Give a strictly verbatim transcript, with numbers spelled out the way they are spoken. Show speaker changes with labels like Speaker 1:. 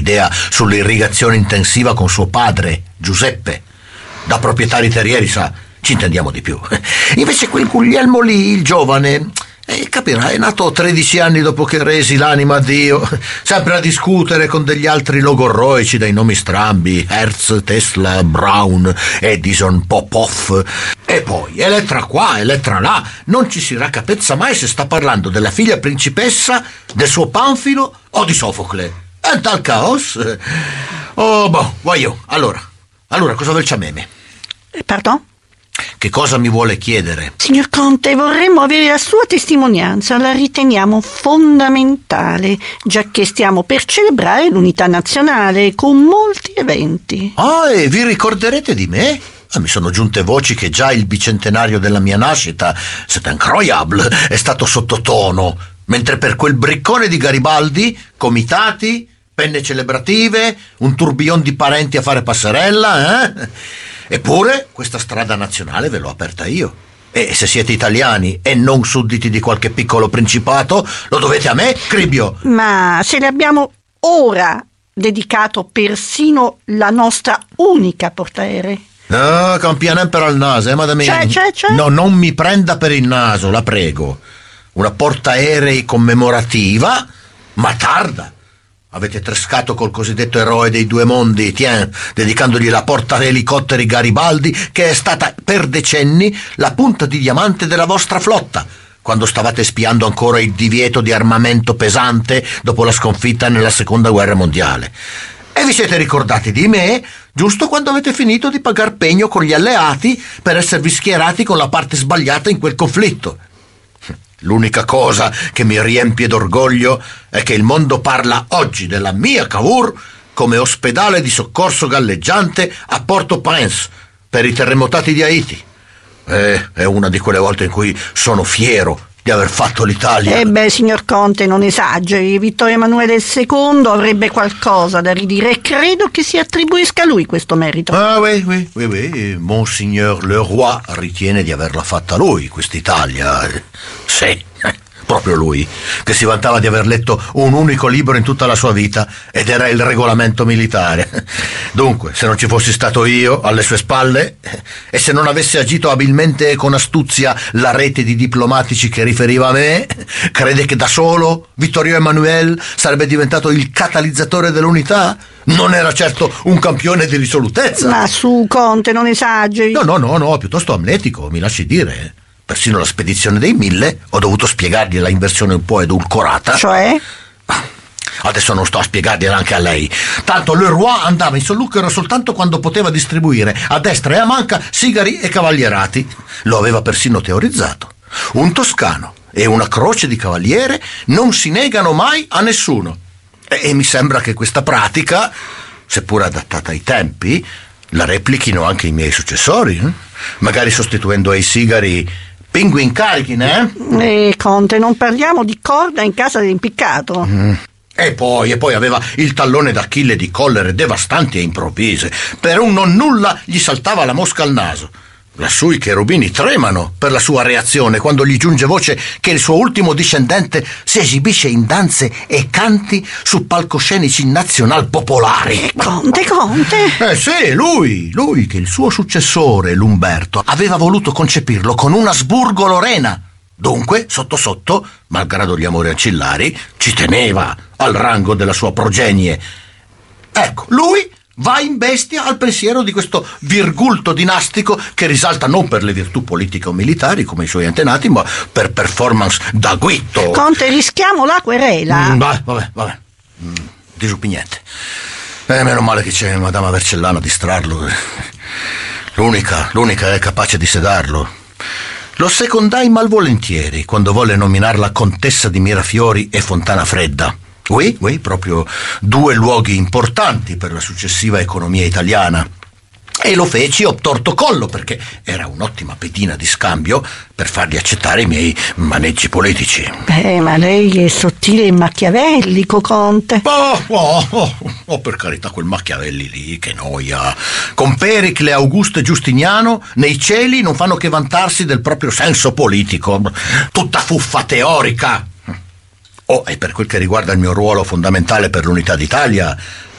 Speaker 1: idea sull'irrigazione intensiva con suo padre, Giuseppe. Da proprietari terrieri, sa, ci intendiamo di più. Invece quel Guglielmo lì, il giovane, eh, capirai, è nato tredici anni dopo che resi l'anima a Dio, sempre a discutere con degli altri logorroici dai nomi strambi, Hertz, Tesla, Brown, Edison, Popov. E poi, Elettra qua, Elettra là, non ci si raccapezza mai se sta parlando della figlia principessa, del suo Panfilo o di Sofocle. È un tal caos. Oh, boh, voglio. Allora, allora, cosa vuol ciameme?
Speaker 2: Pardon?
Speaker 1: Che cosa mi vuole chiedere?
Speaker 2: Signor Conte, vorremmo avere la sua testimonianza, la riteniamo fondamentale, giacché stiamo per celebrare l'unità nazionale con molti eventi.
Speaker 1: Ah, e vi ricorderete di me? Ah, mi sono giunte voci che già il bicentenario della mia nascita, c'est incroyable, è stato sottotono, mentre per quel briccone di Garibaldi, comitati, penne celebrative, un tourbillon di parenti a fare passerella, eh? Eppure questa strada nazionale ve l'ho aperta io. E se siete italiani e non sudditi di qualche piccolo principato, lo dovete a me, Cribbio.
Speaker 2: Ma se le abbiamo ora dedicato persino la nostra unica portaerei.
Speaker 1: No, campione per al naso, eh, madame.
Speaker 2: C'è, c'è, c'è.
Speaker 1: No, non mi prenda per il naso, la prego. Una portaerei commemorativa, ma tarda. Avete trescato col cosiddetto eroe dei due mondi, tiens, dedicandogli la porta elicotteri Garibaldi, che è stata per decenni la punta di diamante della vostra flotta, quando stavate spiando ancora il divieto di armamento pesante dopo la sconfitta nella seconda guerra mondiale. E vi siete ricordati di me giusto quando avete finito di pagar pegno con gli alleati per esservi schierati con la parte sbagliata in quel conflitto. L'unica cosa che mi riempie d'orgoglio è che il mondo parla oggi della mia Cavour come ospedale di soccorso galleggiante a Port-au-Prince per i terremotati di Haiti. Eh, è una di quelle volte in cui sono fiero di aver fatto l'Italia.
Speaker 2: Eh beh, signor Conte, non esageri. Vittorio Emanuele secondo avrebbe qualcosa da ridire e credo che si attribuisca a lui questo merito.
Speaker 1: Ah, oui, oui, oui, oui. Monsignor le Roi ritiene di averla fatta lui, quest'Italia. Sì, proprio lui, che si vantava di aver letto un unico libro in tutta la sua vita ed era il regolamento militare. Dunque, se non ci fossi stato io alle sue spalle e se non avesse agito abilmente e con astuzia la rete di diplomatici che riferiva a me, crede che da solo Vittorio Emanuele sarebbe diventato il catalizzatore dell'unità? Non era certo un campione di risolutezza.
Speaker 2: Ma su, Conte, non esageri.
Speaker 1: No, no, no, no, piuttosto amletico, mi lasci dire. Persino la spedizione dei mille ho dovuto spiegargli la inversione un po' edulcorata.
Speaker 2: Cioè?
Speaker 1: Adesso non sto a spiegargliela anche a lei. Tanto le Roi andava in solluchero soltanto quando poteva distribuire a destra e a manca sigari e cavallierati. Lo aveva persino teorizzato. Un toscano e una croce di cavaliere non si negano mai a nessuno. E, e mi sembra che questa pratica, seppur adattata ai tempi, la replichino anche i miei successori. Eh? Magari sostituendo ai sigari Penguin Calkin, eh?
Speaker 2: Eh, Conte, non parliamo di corda in casa dell'impiccato.
Speaker 1: Mm. E poi, e poi aveva il tallone d'Achille di collere devastanti e improvvise. Per un non nulla gli saltava la mosca al naso. Lassù i cherubini tremano per la sua reazione quando gli giunge voce che il suo ultimo discendente si esibisce in danze e canti su palcoscenici nazional popolari.
Speaker 2: Conte, Conte!
Speaker 1: Eh sì, lui, lui che il suo successore, l'Umberto, aveva voluto concepirlo con un Asburgo Lorena. Dunque, sotto sotto, malgrado gli amori ancillari, ci teneva al rango della sua progenie. Ecco, lui va in bestia al pensiero di questo virgulto dinastico che risalta non per le virtù politiche o militari come i suoi antenati, ma per performance da guitto.
Speaker 2: Conte, rischiamo la querela.
Speaker 1: Mm, vabbè, vabbè, vabbè. Mm, disuppi niente. Eh, meno male che c'è Madama Vercellana a distrarlo. L'unica, l'unica è capace di sedarlo. Lo secondai malvolentieri quando volle nominarla contessa di Mirafiori e Fontana Fredda. Oui, oui, proprio due luoghi importanti per la successiva economia italiana. E lo feci obtorto collo perché era un'ottima pedina di scambio per fargli accettare i miei maneggi politici.
Speaker 2: Beh, ma lei è sottile e machiavellico, Conte.
Speaker 1: Oh, oh, oh, oh, per carità, quel Machiavelli lì, che noia. Con Pericle, Augusto e Giustiniano, nei cieli non fanno che vantarsi del proprio senso politico. Tutta fuffa teorica. Oh, e per quel che riguarda il mio ruolo fondamentale per l'unità d'Italia,